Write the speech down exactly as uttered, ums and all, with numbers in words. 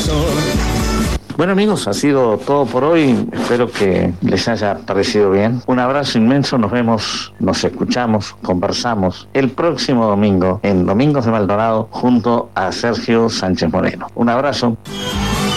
corazón. Bueno amigos, ha sido todo por hoy, espero que les haya parecido bien. Un abrazo inmenso, nos vemos, nos escuchamos, conversamos el próximo domingo en Domingos de Maldonado junto a Sergio Sánchez Moreno. Un abrazo.